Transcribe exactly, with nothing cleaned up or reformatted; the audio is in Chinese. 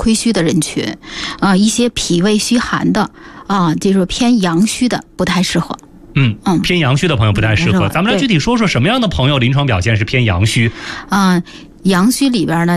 亏虚的人群，啊、呃，一些脾胃虚寒的啊、呃，就是偏阳虚的不太适合。 嗯嗯，偏阳虚的朋友不太适合。咱们来具体说说什么样的朋友临床表现是偏阳虚？ 啊、呃，阳虚里边呢。